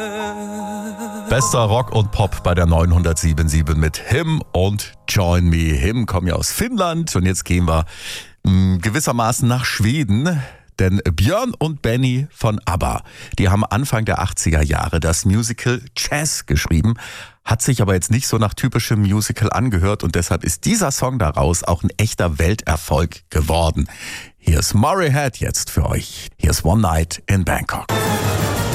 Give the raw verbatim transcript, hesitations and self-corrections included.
Bester Rock und Pop bei der neunhundertsiebenundsiebzig mit Him und Join Me. Him kommen ja aus Finnland und jetzt gehen wir mh, gewissermaßen nach Schweden. Denn Björn und Benny von ABBA, die haben Anfang der achtziger Jahre das Musical Chess geschrieben, hat sich aber jetzt nicht so nach typischem Musical angehört und deshalb ist dieser Song daraus auch ein echter Welterfolg geworden. Hier ist Morehead jetzt für euch. Hier ist One Night in Bangkok.